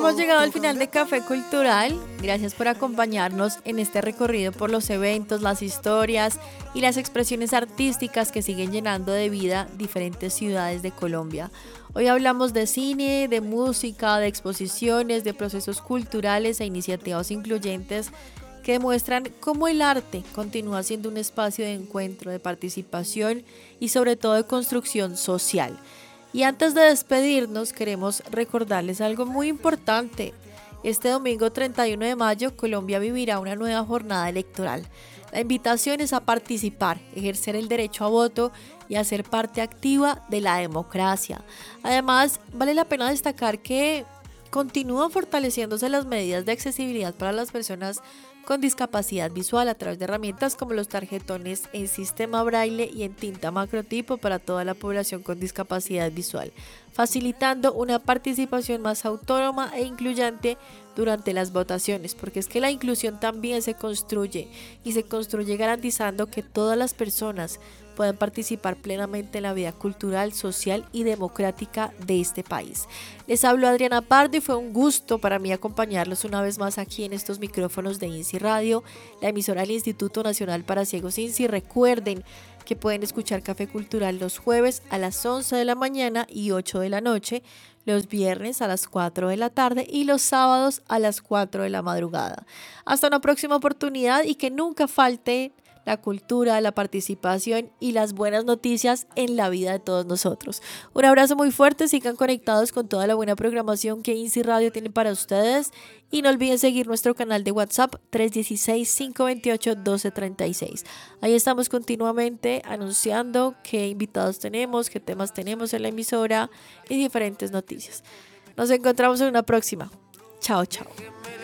hemos llegado al final de Café Cultural. Gracias por acompañarnos en este recorrido por los eventos, las historias y las expresiones artísticas que siguen llenando de vida diferentes ciudades de Colombia. Hoy hablamos de cine, de música, de exposiciones, de procesos culturales e iniciativas incluyentes que demuestran cómo el arte continúa siendo un espacio de encuentro, de participación y sobre todo de construcción social. Y antes de despedirnos, queremos recordarles algo muy importante. Este domingo 31 de mayo, Colombia vivirá una nueva jornada electoral. La invitación es a participar, ejercer el derecho a voto y a ser parte activa de la democracia. Además, vale la pena destacar que continúan fortaleciéndose las medidas de accesibilidad para las personas con discapacidad visual a través de herramientas como los tarjetones en sistema braille y en tinta macrotipo para toda la población con discapacidad visual, facilitando una participación más autónoma e incluyente durante las votaciones, porque es que la inclusión también se construye y se construye garantizando que todas las personas puedan participar plenamente en la vida cultural, social y democrática de este país. Les hablo Adriana Pardo y fue un gusto para mí acompañarlos una vez más aquí en estos micrófonos de INSI Radio, la emisora del Instituto Nacional para Ciegos INSI. Recuerden que pueden escuchar Café Cultural los jueves a las 11 de la mañana y 8 de la noche, los viernes a las 4 de la tarde y los sábados a las 4 de la madrugada. Hasta una próxima oportunidad y que nunca falte la cultura, la participación y las buenas noticias en la vida de todos nosotros. Un abrazo muy fuerte, sigan conectados con toda la buena programación que INSI Radio tiene para ustedes y no olviden seguir nuestro canal de WhatsApp 316-528-1236. Ahí estamos continuamente anunciando qué invitados tenemos, qué temas tenemos en la emisora y diferentes noticias. Nos encontramos en una próxima. Chao, chao.